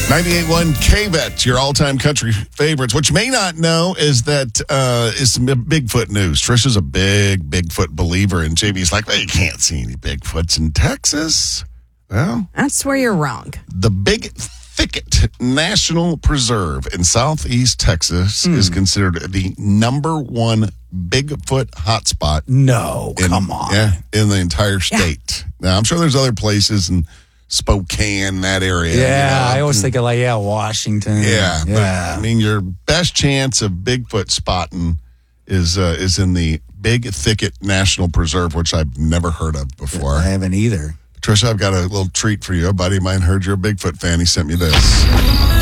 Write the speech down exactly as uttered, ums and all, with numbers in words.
ninety-eight point one K V E T, your all-time country favorites. What you may not know is that uh, is some Bigfoot news. Trisha's a big Bigfoot believer, and J B's like, well, you can't see any Bigfoots in Texas. Well, that's where you're wrong. The Big Thicket National Preserve in southeast Texas mm. is considered the number one Bigfoot hotspot. No, in, come on. Yeah, in the entire state. Yeah. Now, I'm sure there's other places in Spokane, that area. Yeah, you know? I always think of like, yeah, Washington. Yeah, yeah. But, I mean, your best chance of Bigfoot spotting is uh, is in the Big Thicket National Preserve, which I've never heard of before. I haven't either. Trisha, I've got a little treat for you. A buddy of mine heard you're a Bigfoot fan. He sent me this.